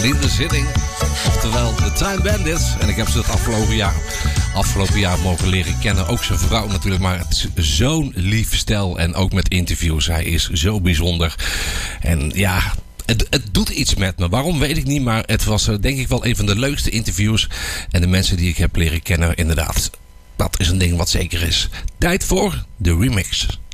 Linde Zitting. Oftewel de Time Bandits. En ik heb ze het afgelopen jaar mogen leren kennen. Ook zijn vrouw natuurlijk. Maar het is zo'n lief stel. En ook met interviews. Hij is zo bijzonder. En ja... Het doet iets met me. Waarom weet ik niet. Maar het was denk ik wel een van de leukste interviews. En de mensen die ik heb leren kennen. Inderdaad. Dat is een ding wat zeker is. Tijd voor de remix.